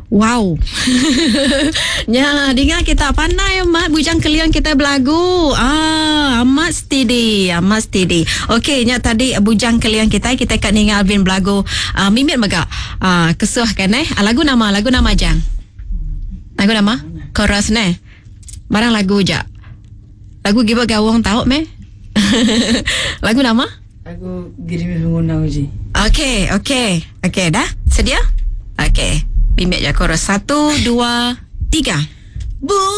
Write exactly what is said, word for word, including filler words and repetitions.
Wow. Ya, dengar kita pandai amat bujang kalian kita berlagu. Ah, amat steady, amat steady. Okey, nya tadi bujang kalian kita kita kat ningan Alvin berlagu. Ah, mimit megak. Ah, kesuh kan eh? Ah, lagu nama, lagu nama jang. Lagu nama? Chorus ne. Barang lagu je. Lagu giba gawang tahu meh? Lagu nama? Lagu Girimis Menguna Uji. Okey, okey. Okey, dah? Sedia? Okey. Mimik je chorus. Satu, dua, tiga. Bu